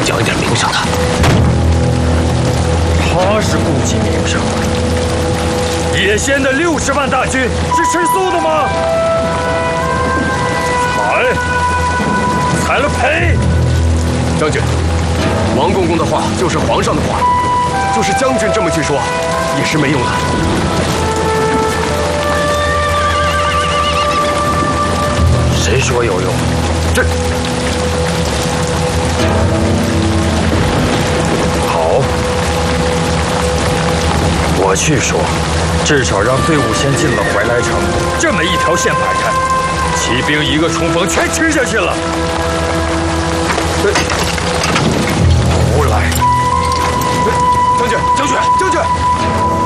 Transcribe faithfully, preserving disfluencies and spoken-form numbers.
讲一点名声的。 他是顾及名声。野仙的六十万大军是吃素的吗？踩，踩了赔。 将军，王公公的话就是皇上的话，就是将军这么去说，也是没用的。 谁说有用？ 这。 好，我去说，至少让队伍先进了怀来城，这么一条线摆开，骑兵一个冲锋全吃下去了。胡来！ 将军，将军，将军！